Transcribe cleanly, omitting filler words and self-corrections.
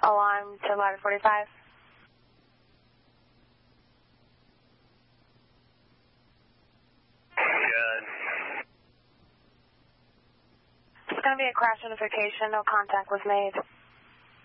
Alarm to 11:45. Good. It's going to be a crash notification. No contact was made.